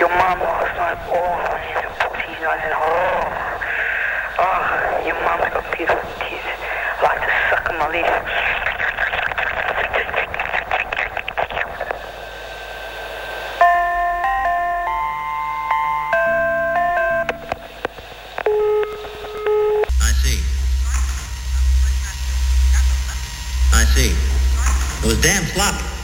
your mom last night. Oh, she's a pussy. I said, oh, your mom's got beautiful teeth. I like to suck on my leaf. I see. It was damn sloppy.